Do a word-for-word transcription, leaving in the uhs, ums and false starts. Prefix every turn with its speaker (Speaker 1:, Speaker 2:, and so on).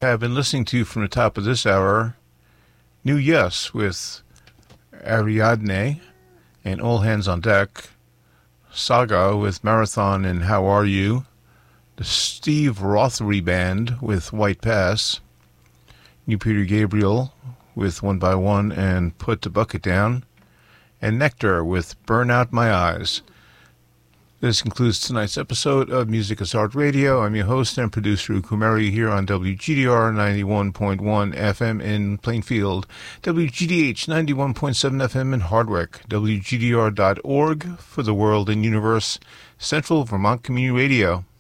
Speaker 1: I've been listening to from the top of this hour, New Yes with Ariadne and All Hands on Deck, Saga with Marathon and How Are You, the Steve Rothery Band with White Pass, New Peter Gabriel with One by One and Put the Bucket Down, and Nectar with Burn Out My Eyes. This concludes tonight's episode of Music is Art Radio. I'm your host and producer, Kumari, here on W G D R ninety-one point one F M in Plainfield, W G D H ninety-one point seven F M in Hardwick, W G D R dot org for the world and universe, Central Vermont Community Radio.